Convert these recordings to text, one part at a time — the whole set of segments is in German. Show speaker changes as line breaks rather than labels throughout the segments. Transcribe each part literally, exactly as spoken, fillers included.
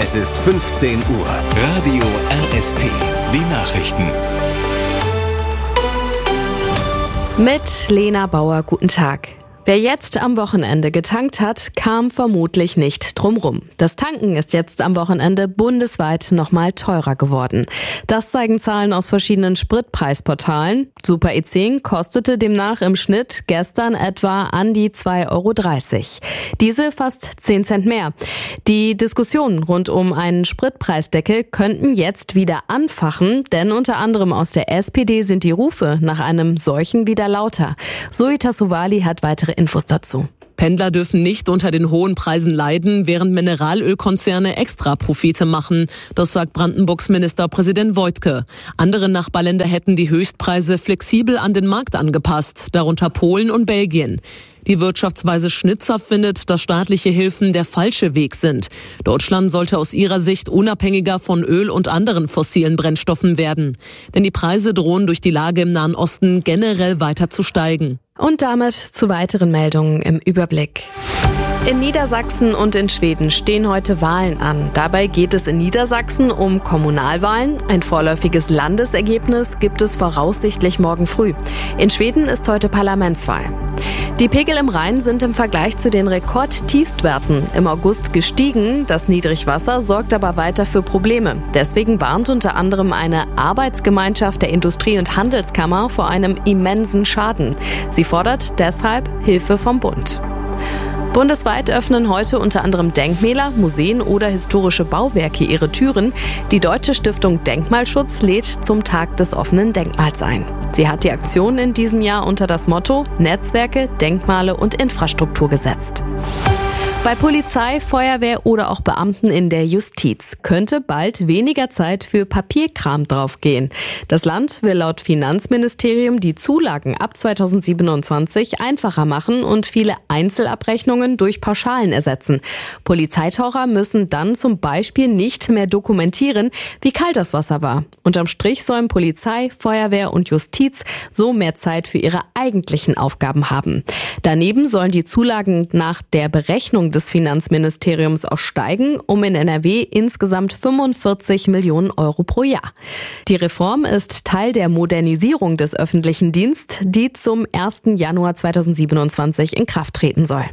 Es ist fünfzehn Uhr. Radio R S T. Die Nachrichten.
Mit Lena Bauer, guten Tag. Wer jetzt am Wochenende getankt hat, kam vermutlich nicht drum rum. Das Tanken ist jetzt am Wochenende bundesweit nochmal teurer geworden. Das zeigen Zahlen aus verschiedenen Spritpreisportalen. Super E zehn kostete demnach im Schnitt gestern etwa an die zwei Euro dreißig. Diese fast zehn Cent mehr. Die Diskussionen rund um einen Spritpreisdeckel könnten jetzt wieder anfachen, denn unter anderem aus der S P D sind die Rufe nach einem solchen wieder lauter. Zoe Tassovali hat weitere Infos dazu.
Pendler dürfen nicht unter den hohen Preisen leiden, während Mineralölkonzerne extra Profite machen. Das sagt Brandenburgs Ministerpräsident Woidke. Andere Nachbarländer hätten die Höchstpreise flexibel an den Markt angepasst, darunter Polen und Belgien. Die Wirtschaftsweise Schnitzer findet, dass staatliche Hilfen der falsche Weg sind. Deutschland sollte aus ihrer Sicht unabhängiger von Öl und anderen fossilen Brennstoffen werden. Denn die Preise drohen durch die Lage im Nahen Osten generell weiter zu steigen.
Und damit zu weiteren Meldungen im Überblick. In Niedersachsen und in Schweden stehen heute Wahlen an. Dabei geht es in Niedersachsen um Kommunalwahlen. Ein vorläufiges Landesergebnis gibt es voraussichtlich morgen früh. In Schweden ist heute Parlamentswahl. Die Pegel im Rhein sind im Vergleich zu den Rekordtiefstwerten im August gestiegen. Das Niedrigwasser sorgt aber weiter für Probleme. Deswegen warnt unter anderem eine Arbeitsgemeinschaft der Industrie- und Handelskammer vor einem immensen Schaden. Sie fordert deshalb Hilfe vom Bund. Bundesweit öffnen heute unter anderem Denkmäler, Museen oder historische Bauwerke ihre Türen. Die Deutsche Stiftung Denkmalschutz lädt zum Tag des offenen Denkmals ein. Sie hat die Aktion in diesem Jahr unter das Motto Netzwerke, Denkmale und Infrastruktur gesetzt. Bei Polizei, Feuerwehr oder auch Beamten in der Justiz könnte bald weniger Zeit für Papierkram draufgehen. Das Land will laut Finanzministerium die Zulagen ab zweitausendsiebenundzwanzig einfacher machen und viele Einzelabrechnungen durch Pauschalen ersetzen. Polizeitaucher müssen dann zum Beispiel nicht mehr dokumentieren, wie kalt das Wasser war. Unterm Strich sollen Polizei, Feuerwehr und Justiz so mehr Zeit für ihre eigentlichen Aufgaben haben. Daneben sollen die Zulagen nach der Berechnung des Finanzministeriums auch steigen, um in N R W insgesamt fünfundvierzig Millionen Euro pro Jahr. Die Reform ist Teil der Modernisierung des öffentlichen Dienstes, die zum ersten Januar zweitausendsiebenundzwanzig in Kraft treten soll.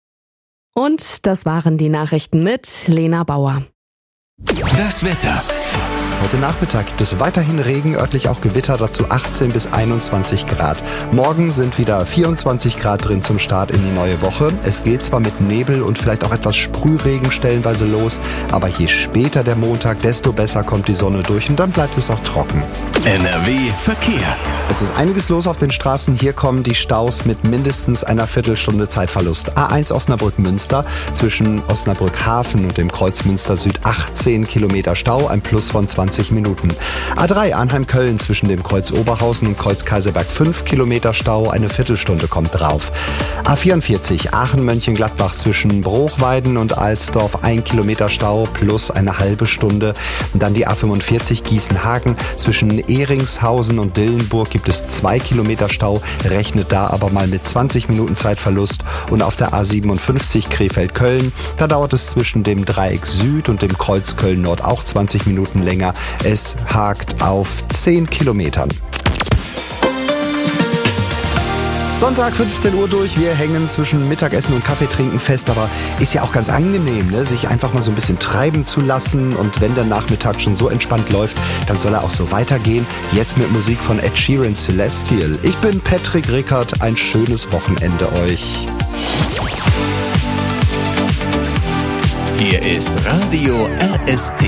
Und das waren die Nachrichten mit Lena Bauer.
Das Wetter.
Heute Nachmittag gibt es weiterhin Regen, örtlich auch Gewitter, dazu achtzehn bis einundzwanzig Grad. Morgen sind wieder vierundzwanzig Grad drin zum Start in die neue Woche. Es geht zwar mit Nebel und vielleicht auch etwas Sprühregen stellenweise los, aber je später der Montag, desto besser kommt die Sonne durch und dann bleibt es auch trocken.
N R W Verkehr.
Es ist einiges los auf den Straßen. Hier kommen die Staus mit mindestens einer Viertelstunde Zeitverlust. A eins Osnabrück-Münster, zwischen Osnabrück-Hafen und dem Kreuz Münster Süd achtzehn Kilometer Stau, ein Plus von zwanzig Minuten. A drei Arnheim-Köln, zwischen dem Kreuz Oberhausen und Kreuz Kaiserberg fünf Kilometer Stau, eine Viertelstunde kommt drauf. A vierundvierzig Aachen-Mönchengladbach, zwischen Bruchweiden und Alsdorf ein Kilometer Stau plus eine halbe Stunde. Und dann die A fünfundvierzig Gießen-Hagen, zwischen Ehringshausen und Dillenburg gibt es zwei Kilometer Stau, rechnet da aber mal mit zwanzig Minuten Zeitverlust. Und auf der A siebenundfünfzig Krefeld-Köln, da dauert es zwischen dem Dreieck Süd und dem Kreuz Köln-Nord auch zwanzig Minuten länger. Es hakt auf zehn Kilometern. Sonntag fünfzehn Uhr durch, wir hängen zwischen Mittagessen und Kaffee trinken fest, aber ist ja auch ganz angenehm, ne? Sich einfach mal so ein bisschen treiben zu lassen, und wenn der Nachmittag schon so entspannt läuft, dann soll er auch so weitergehen. Jetzt mit Musik von Ed Sheeran, Celestial. Ich bin Patrick Rickert, ein schönes Wochenende euch.
Hier ist Radio R S T.